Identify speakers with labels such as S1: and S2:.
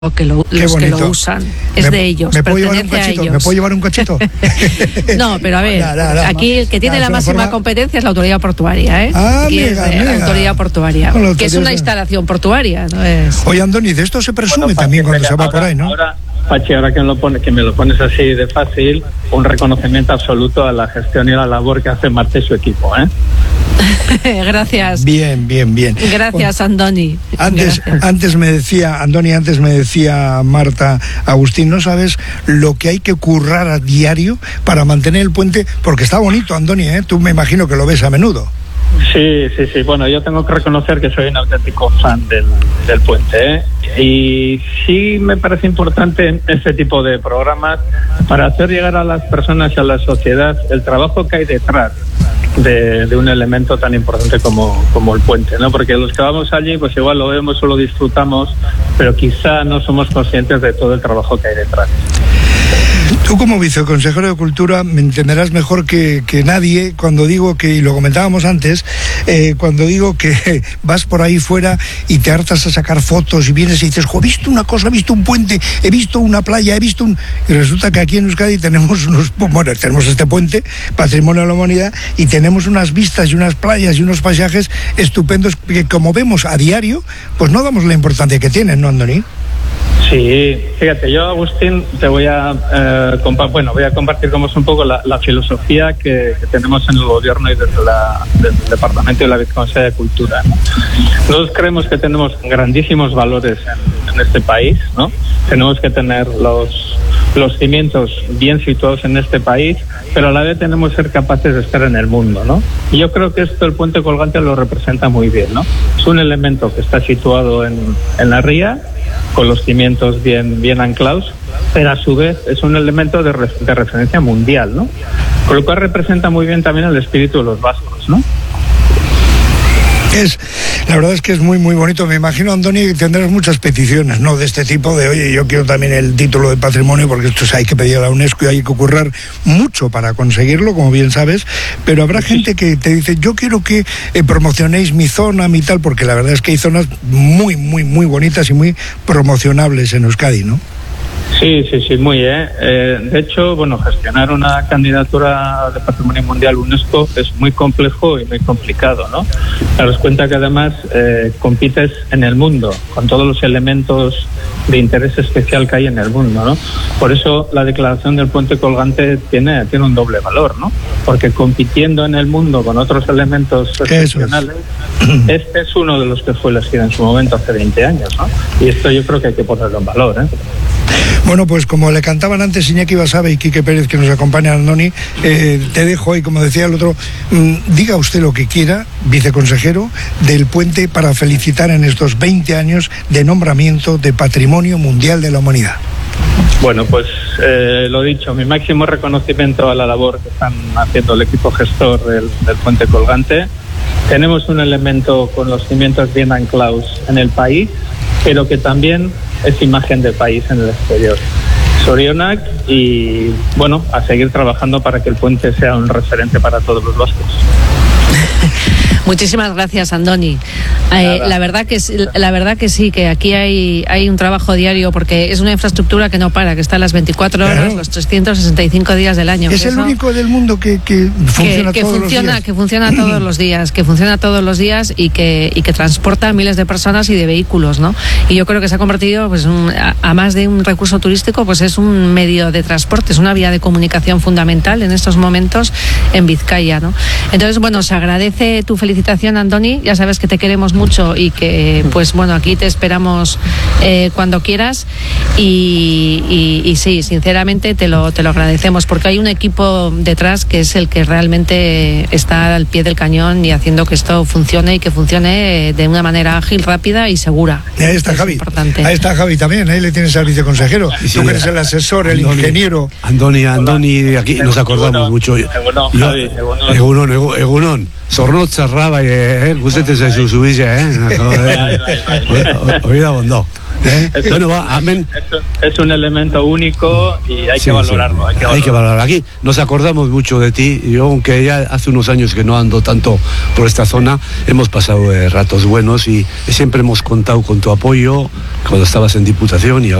S1: que lo usan, es de ellos, pertenece a ellos.
S2: ¿Me puedo llevar un cochito?
S1: No, pero a ver, aquí el que tiene la máxima competencia es la autoridad portuaria, ¿eh? La autoridad portuaria, que es una instalación portuaria, ¿no es?
S2: Oye, Andoni, de esto se presume también cuando se va por ahí, ¿no?
S3: Ahora, Pachi, ahora que me lo pones así de fácil, un reconocimiento absoluto a la gestión y a la labor que hace Marta y su equipo, ¿eh?
S1: Gracias.
S2: Bien.
S1: Gracias, Andoni.
S2: Antes me decía Marta, Agustín, no sabes lo que hay que currar a diario para mantener el puente, porque está bonito, Andoni, ¿eh? Tú me imagino que lo ves a menudo.
S3: Sí. Bueno, yo tengo que reconocer que soy un auténtico fan del puente, ¿eh? Y sí me parece importante este tipo de programas para hacer llegar a las personas y a la sociedad el trabajo que hay detrás de un elemento tan importante como el puente, ¿no? Porque los que vamos allí, pues igual lo vemos o lo disfrutamos, pero quizá no somos conscientes de todo el trabajo que hay detrás.
S2: Tú como viceconsejero de Cultura me entenderás mejor que nadie cuando digo que, y lo comentábamos antes, cuando digo que vas por ahí fuera y te hartas a sacar fotos y vienes y dices, he visto una cosa, he visto un puente, he visto una playa, y resulta que aquí en Euskadi tenemos tenemos este puente, Patrimonio de la Humanidad, y tenemos unas vistas y unas playas y unos paisajes estupendos que, como vemos a diario, pues no damos la importancia que tienen, ¿no, Andoni?
S3: Sí, fíjate, yo, Agustín, te voy a compartir como es un poco la filosofía que tenemos en el gobierno y desde el Departamento de la Viceconsejería de Cultura, ¿no? Nosotros creemos que tenemos grandísimos valores en este país, ¿no? Tenemos que tener los cimientos bien situados en este país, pero a la vez tenemos que ser capaces de estar en el mundo, ¿no? Y yo creo que esto el puente colgante lo representa muy bien, ¿no? Es un elemento que está situado en la ría, con los cimientos bien anclados, pero a su vez es un elemento de referencia mundial, ¿no? Con lo cual representa muy bien también el espíritu de los vascos, ¿no?
S2: La verdad es que es muy bonito. Me imagino, Andoni, que tendrás muchas peticiones, ¿no? De este tipo, de oye, yo quiero también el título de patrimonio, porque esto hay que pedir a la UNESCO y hay que currar mucho para conseguirlo, como bien sabes, pero habrá gente que te dice, yo quiero que promocionéis mi zona, mi tal, porque la verdad es que hay zonas muy bonitas y muy promocionables en Euskadi, ¿no?
S3: Sí, muy, de hecho, gestionar una candidatura de Patrimonio Mundial UNESCO es muy complejo y muy complicado, ¿no? Daros cuenta que además compites en el mundo, con todos los elementos de interés especial que hay en el mundo, ¿no? Por eso la declaración del puente colgante tiene un doble valor, ¿no? Porque compitiendo en el mundo con otros elementos excepcionales, este es uno de los que fue elegido en su momento hace 20 años, ¿no? Y esto yo creo que hay que ponerlo en valor, ¿eh?
S2: Bueno, pues como le cantaban antes Iñaki Basabe y Quique Pérez, que nos acompañan, Andoni, te dejo y como decía el otro, diga usted lo que quiera, viceconsejero del puente, para felicitar en estos 20 años de nombramiento de Patrimonio Mundial de la Humanidad.
S3: Bueno, pues lo dicho, mi máximo reconocimiento a la labor que están haciendo el equipo gestor del puente colgante. Tenemos un elemento con los cimientos bien anclados en el país, pero que también es imagen del país en el exterior. Sorionak, y a seguir trabajando para que el puente sea un referente para todos los vascos.
S1: Muchísimas gracias, Andoni. La verdad que sí, que aquí hay un trabajo diario, porque es una infraestructura que no para, que está a las 24 horas, los 365 días del año.
S2: Es el único del mundo que funciona todos los días.
S1: Que funciona todos los días y que transporta a miles de personas y de vehículos, ¿no? Y yo creo que se ha convertido, pues, a más de un recurso turístico, pues es un medio de transporte, es una vía de comunicación fundamental en estos momentos en Vizcaya, ¿no? Entonces, se agradece tu felicitación, Andoni. Ya sabes que te queremos mucho y que, aquí te esperamos cuando quieras. Y sí, sinceramente te lo agradecemos, porque hay un equipo detrás que es el que realmente está al pie del cañón y haciendo que esto funcione, y que funcione de una manera ágil, rápida y segura.
S2: Ahí está Javi.
S1: Importante.
S2: Ahí está Javi también, ahí le tienes al viceconsejero. Sí, tú que eres el asesor, el ingeniero.
S4: Andoni, aquí nos acordamos mucho. Egunon. Zornotza raba, guztetes zaizu zubizia, Oida bondo. Bueno, va, amén.
S3: Es un elemento único y hay que valorarlo.
S4: Sí. Hay que valorarlo. Aquí nos acordamos mucho de ti. Yo, aunque ya hace unos años que no ando tanto por esta zona, hemos pasado ratos buenos y siempre hemos contado con tu apoyo cuando estabas en Diputación y